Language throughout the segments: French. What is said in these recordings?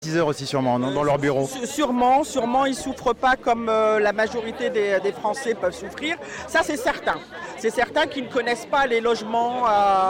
heures aussi sûrement, non, dans leur bureau. Sûrement, ils ne souffrent pas comme la majorité des Français peuvent souffrir. Ça, c'est certain. C'est certain qu'ils ne connaissent pas les logements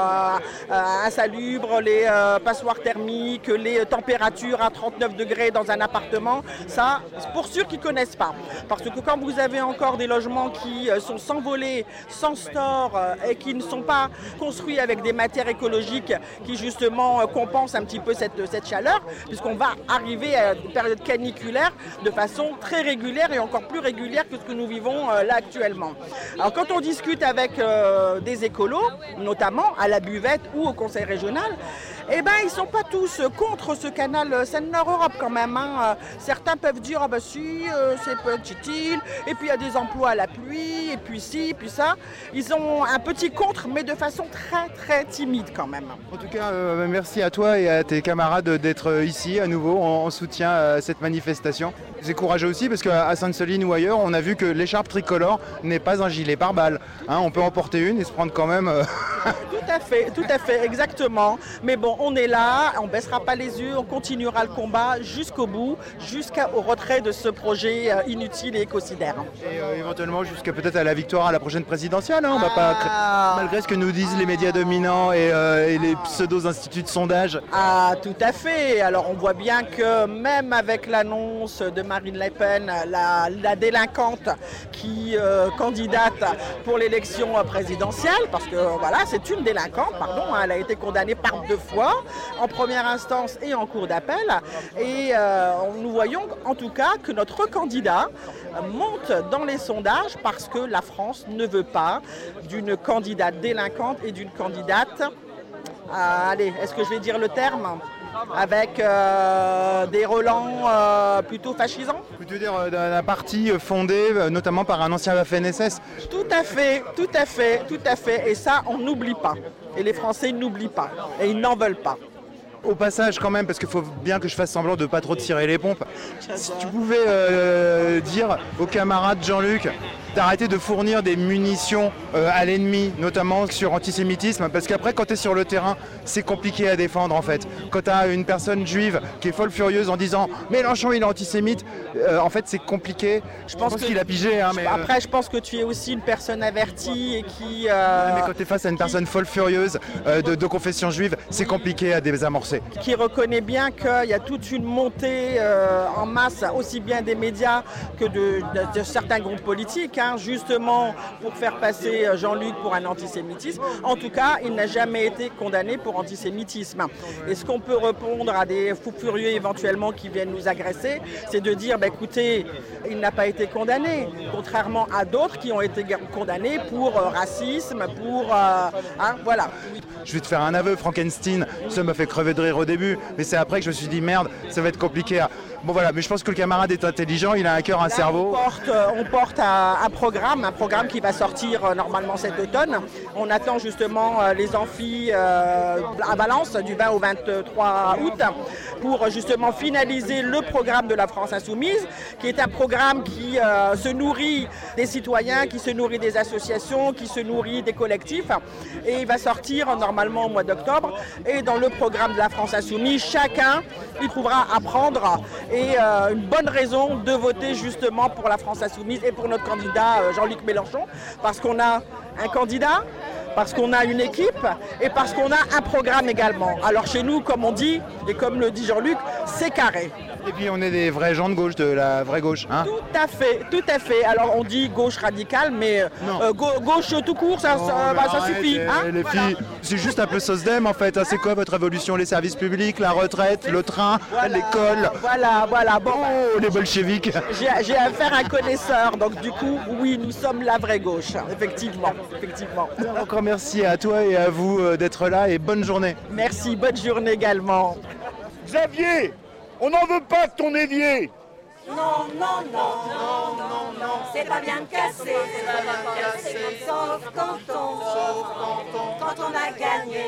insalubres, les passoires thermiques, les températures à 39 degrés dans un appartement. Ça, c'est pour sûr qu'ils ne connaissent pas. Parce que quand vous avez encore des logements qui sont sans volet, sans store et qui ne sont pas construits avec des matières écologiques qui justement compensent un petit peu cette chaleur, puisqu'on va arriver à une période caniculaire de façon très régulière et encore plus régulière que ce que nous vivons là actuellement. Alors quand on discute avec des écolos, notamment à la buvette ou au conseil régional, eh ben, ils ne sont pas tous contre ce canal Seine-Nord-Europe quand même. Hein. Certains peuvent dire, ah bah si, c'est petit-il, et puis il y a des emplois à la pluie, et puis ci, puis ça. Ils ont un petit contre, mais de façon très très timide quand même. En tout cas, merci à toi et à tes camarades d'être ici à nouveau en soutien à cette manifestation. C'est courageux aussi parce qu'à Sainte-Soline ou ailleurs, on a vu que l'écharpe tricolore n'est pas un gilet pare-balles. Hein, on peut en porter une et se prendre quand même... Tout à fait, exactement. Mais bon, on est là, on ne baissera pas les yeux, on continuera le combat jusqu'au bout, jusqu'au retrait de ce projet inutile et écocidaire. Et éventuellement jusqu'à peut-être à la victoire à la prochaine présidentielle. Hein, on va pas, malgré ce que nous disent les médias dominants et les pseudo-instituts de sondage. Ah, tout à fait. Alors on voit bien que même avec l'annonce de Marine Le Pen, la délinquante qui candidate pour l'élection présidentielle, parce que voilà, c'est une délinquante, pardon, hein, elle a été condamnée par 2 fois, en première instance et en cour d'appel. Et nous voyons en tout cas que notre candidat monte dans les sondages parce que la France ne veut pas d'une candidate délinquante et d'une candidate, allez, est-ce que je vais dire le terme ? Avec des relents plutôt fascisants. Tu veux dire d'un parti fondé notamment par un ancien Waffen-SS ? Tout à fait. Et ça, on n'oublie pas. Et les Français n'oublient pas. Et ils n'en veulent pas. Au passage quand même, parce qu'il faut bien que je fasse semblant de ne pas trop tirer les pompes, si tu pouvais dire aux camarades Jean-Luc d'arrêter de fournir des munitions à l'ennemi, notamment sur antisémitisme, parce qu'après quand tu es sur le terrain, c'est compliqué à défendre en fait. Quand tu as une personne juive qui est folle furieuse en disant Mélenchon il est antisémite, en fait c'est compliqué. Je pense qu'il a pigé. Hein, mais, après je pense que tu es aussi une personne avertie et qui... mais quand tu es face à une personne folle furieuse de confession juive, c'est compliqué à désamorcer. Qui reconnaît bien qu'il y a toute une montée en masse, aussi bien des médias que de certains groupes politiques, hein, justement pour faire passer Jean-Luc pour un antisémitisme. En tout cas, il n'a jamais été condamné pour antisémitisme. Et ce qu'on peut répondre à des fous furieux éventuellement qui viennent nous agresser, c'est de dire, bah, écoutez, il n'a pas été condamné, contrairement à d'autres qui ont été condamnés pour racisme, pour... voilà. Je vais te faire un aveu, Frankenstein, ça m'a fait crever de rire au début, mais c'est après que je me suis dit merde, ça va être compliqué. Bon voilà, mais je pense que le camarade est intelligent, il a un cœur, un cerveau. On porte un programme qui va sortir normalement cet automne. On attend justement les amphis à Valence du 20 au 23 août pour justement finaliser le programme de la France Insoumise, qui est un programme qui se nourrit des citoyens, qui se nourrit des associations, qui se nourrit des collectifs. Et il va sortir normalement au mois d'octobre. Et dans le programme de la France Insoumise, chacun y trouvera à prendre et une bonne raison de voter justement pour la France Insoumise et pour notre candidat Jean-Luc Mélenchon, parce qu'on a un candidat, parce qu'on a une équipe et parce qu'on a un programme également. Alors chez nous, comme on dit, et comme le dit Jean-Luc, c'est carré. Et puis on est des vrais gens de gauche, de la vraie gauche. Hein, tout à fait. Alors on dit gauche radicale, mais gauche tout court, ça suffit. Hein, les filles, c'est juste un peu SOSDEM en fait. Hein, c'est quoi votre révolution? Les services publics, la retraite, le train, l'école. Voilà. Bon, les bolcheviks. J'ai affaire à un connaisseur, donc du coup, oui, nous sommes la vraie gauche, effectivement. Encore merci à toi et à vous d'être là et bonne journée. Merci, bonne journée également. Xavier, on n'en veut pas de ton évier. Non, c'est pas bien cassé, sauf quand on a gagné.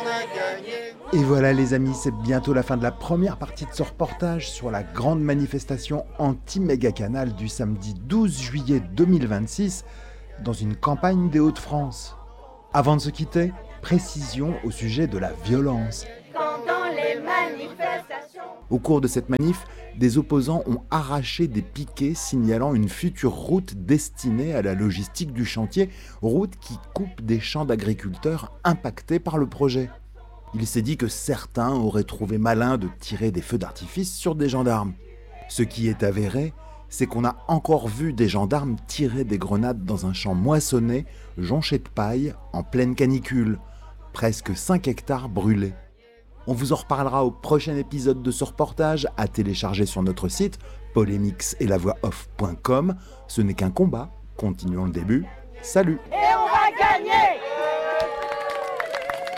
Et voilà les amis, c'est bientôt la fin de la première partie de ce reportage sur la grande manifestation anti-méga-canal du samedi 12 juillet 2026 dans une campagne des Hauts-de-France. Avant de se quitter, précision au sujet de la violence. Pendant les manifestations... Au cours de cette manif, des opposants ont arraché des piquets signalant une future route destinée à la logistique du chantier, route qui coupe des champs d'agriculteurs impactés par le projet. Il s'est dit que certains auraient trouvé malin de tirer des feux d'artifice sur des gendarmes. Ce qui est avéré, c'est qu'on a encore vu des gendarmes tirer des grenades dans un champ moissonné, jonché de paille, en pleine canicule. Presque 5 hectares brûlés. On vous en reparlera au prochain épisode de ce reportage, à télécharger sur notre site polémixetlavoixoff.com. Ce n'est qu'un combat, continuons le début. Salut! Et on va gagner!